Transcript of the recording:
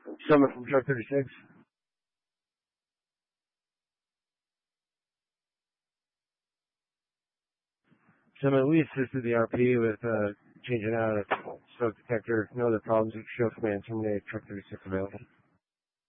Someone from Truck 36. Someone, we assisted the RP with changing out a smoke detector. No other problems. Show command terminate. Truck 36 available.